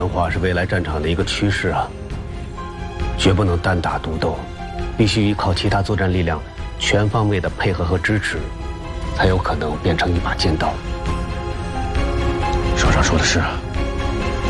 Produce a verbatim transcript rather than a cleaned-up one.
文化是未来战场的一个趋势啊，绝不能单打独斗，必须依靠其他作战力量全方位的配合和支持，才有可能变成一把尖刀。 首长说的是啊。